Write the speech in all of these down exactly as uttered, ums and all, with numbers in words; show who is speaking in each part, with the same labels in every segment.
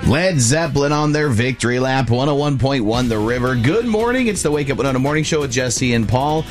Speaker 1: Led Zeppelin on their victory lap, one oh one point one The River. Good morning. It's the Wake Up Winona Morning Show with Jesse and Paul.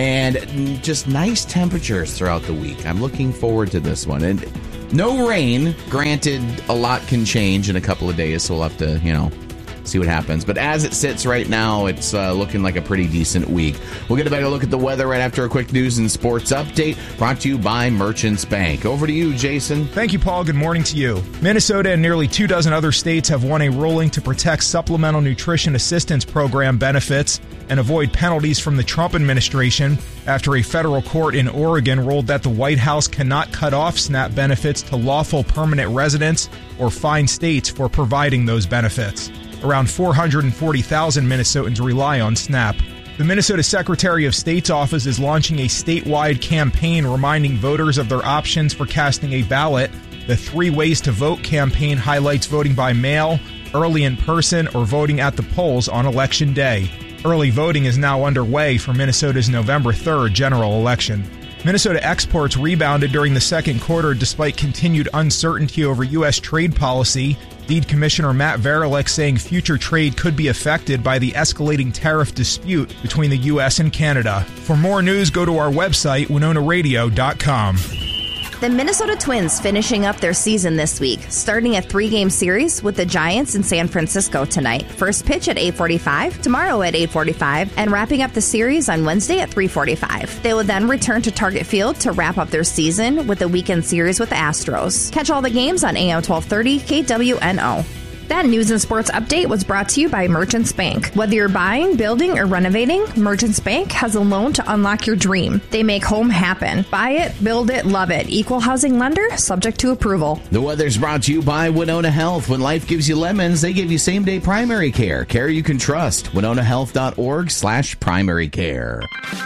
Speaker 1: And just nice temperatures throughout the week. I'm looking forward to this one. And no rain. Granted, a lot can change in a couple of days, so we'll have to, you know, see what happens. But as it sits right now, it's uh, looking like a pretty decent week. We'll get a better look at the weather right after a quick news and sports update brought to you by Merchants Bank. Over to you, Jason.
Speaker 2: Thank you, Paul. Good morning to you. Minnesota and nearly two dozen other states have won a ruling to protect Supplemental Nutrition Assistance Program benefits and avoid penalties from the Trump administration after a federal court in Oregon ruled that the White House cannot cut off SNAP benefits to lawful permanent residents or fine states for providing those benefits. Around four hundred forty thousand Minnesotans rely on SNAP. The Minnesota Secretary of State's office is launching a statewide campaign reminding voters of their options for casting a ballot. The Three Ways to Vote campaign highlights voting by mail, early in person, or voting at the polls on Election Day. Early voting is now underway for Minnesota's November third general election. Minnesota exports rebounded during the second quarter despite continued uncertainty over U S trade policy. Lead Commissioner Matt Varilek saying future trade could be affected by the escalating tariff dispute between the U S and Canada. For more news, go to our website, winona radio dot com.
Speaker 3: The Minnesota Twins finishing up their season this week, starting a three-game series with the Giants in San Francisco tonight. First pitch at eight forty-five, tomorrow at eight forty-five, and wrapping up the series on Wednesday at three forty-five. They will then return to Target Field to wrap up their season with a weekend series with the Astros. Catch all the games on A M twelve thirty K W N O. That news and sports update was brought to you by Merchants Bank. Whether you're buying, building, or renovating, Merchants Bank has a loan to unlock your dream. They make home happen. Buy it, build it, love it. Equal housing lender, subject to approval.
Speaker 1: The weather's brought to you by Winona Health. When life gives you lemons, they give you same-day primary care. Care you can trust. winona health dot org slash primary care.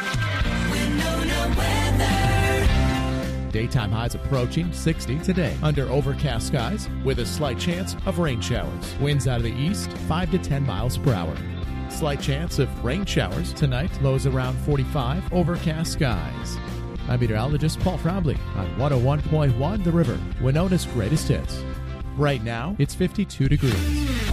Speaker 4: Daytime highs approaching sixty today under overcast skies with a slight chance of rain showers. Winds out of the east, five to ten miles per hour. Slight chance of rain showers tonight, lows around forty-five, overcast skies. I'm meteorologist Paul Frobley on one oh one point one The River, Winona's greatest hits. Right now, it's fifty-two degrees.